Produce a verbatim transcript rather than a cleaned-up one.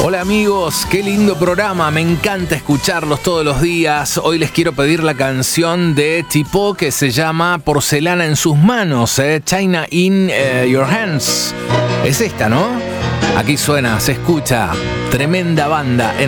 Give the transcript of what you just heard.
Hola amigos, qué lindo programa, me encanta escucharlos todos los días. Hoy les quiero pedir la canción de Tipo que se llama Porcelana en sus manos, eh? China in uh, your hands. Es esta, ¿no? Aquí suena, se escucha, tremenda banda.